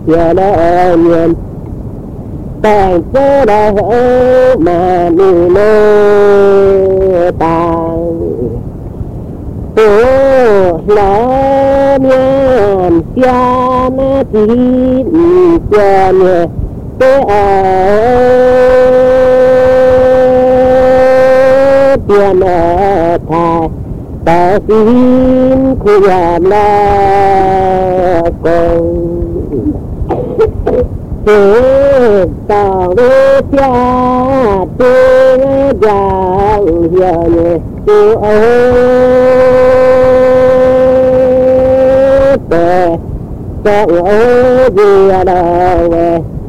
kia đó nhiên tại chỗ đó mà đi nô tàng ô lá miên xia na tin cho nhẹ tế tiền thà ta xin khu làm la con thế tao đi cha tôi giang hiền tôi ơi tôi ơi gì đâu